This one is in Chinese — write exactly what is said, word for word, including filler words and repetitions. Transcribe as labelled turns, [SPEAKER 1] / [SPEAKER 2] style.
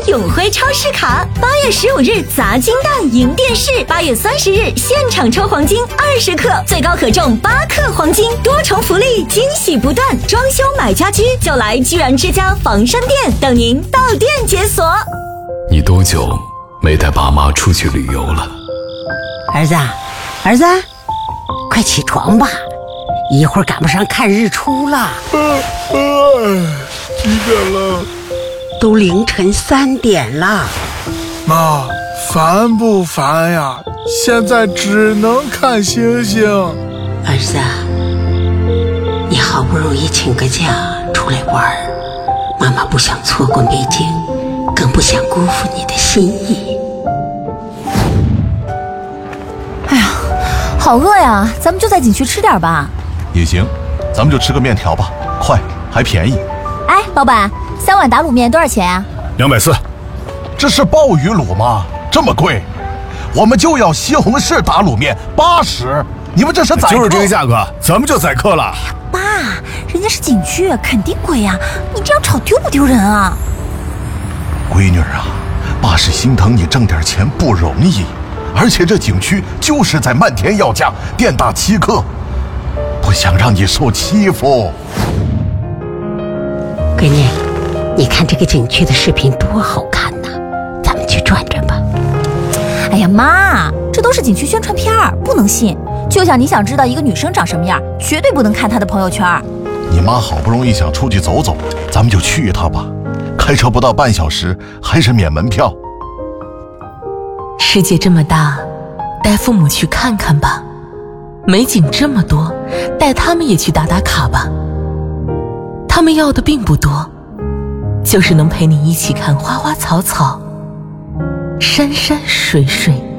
[SPEAKER 1] 永辉超市卡。八月十五日砸金蛋赢电视，八月三十日现场抽黄金二十克，最高可中八克黄金，多重福利，惊喜不断。装修买家居就来居然之家房山店，等您到店解锁。
[SPEAKER 2] 你多久没带爸妈出去旅游了？
[SPEAKER 3] 儿子，儿子，快起床吧，一会儿赶不上看日出了。
[SPEAKER 4] 呃呃，几点了？
[SPEAKER 3] 都凌晨三点了。
[SPEAKER 4] 妈，烦不烦呀？现在只能看星星。
[SPEAKER 3] 儿子，你好不容易请个假出来玩，妈妈不想错过美景，更不想辜负你的心意。
[SPEAKER 5] 哎呀，好饿呀，咱们就在景区吃点吧。
[SPEAKER 6] 也行，咱们就吃个面条吧，快还便宜。
[SPEAKER 5] 哎，老板，三碗打卤面多少钱啊？
[SPEAKER 6] 两百四。这是鲍鱼卤吗？这么贵？我们就要西红柿打卤面八十，你们这是宰客？
[SPEAKER 7] 就是这个价格，咱们就宰客了。
[SPEAKER 5] 爸，人家是景区，肯定贵呀，你这样炒丢不丢人啊？
[SPEAKER 6] 闺女啊，爸是心疼你挣点钱不容易，而且这景区就是在漫天要价，店大欺客，不想让你受欺负。
[SPEAKER 3] 闺女，你看这个景区的视频多好看呐，咱们去转转吧。
[SPEAKER 5] 哎呀妈，这都是景区宣传片儿，不能信。就像你想知道一个女生长什么样，绝对不能看她的朋友圈。
[SPEAKER 6] 你妈好不容易想出去走走，咱们就去一趟吧，开车不到半小时，还是免门票。
[SPEAKER 8] 世界这么大，带父母去看看吧。美景这么多，带他们也去打打卡吧。他们要的并不多，就是能陪你一起看花花草草，山山水水。